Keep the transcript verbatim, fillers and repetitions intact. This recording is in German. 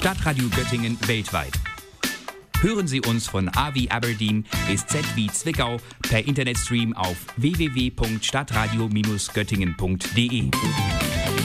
Stadtradio Göttingen weltweit. Hören Sie uns von A wie Aberdeen bis Z wie Zwickau per Internetstream auf w w w punkt stadtradio Bindestrich göttingen punkt d e.